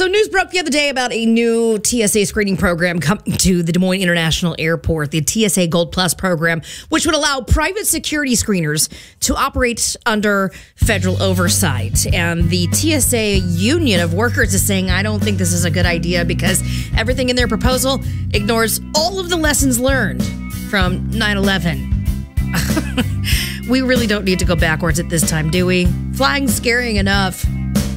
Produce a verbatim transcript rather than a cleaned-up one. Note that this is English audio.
So news broke the other day about a new T S A screening program coming to the Des Moines International Airport, the T S A Gold Plus program, which would allow private security screeners to operate under federal oversight. And the T S A Union of Workers is saying, I don't think this is a good idea because everything in their proposal ignores all of the lessons learned from nine eleven. We really don't need to go backwards at this time, do we? Flying's scaring enough.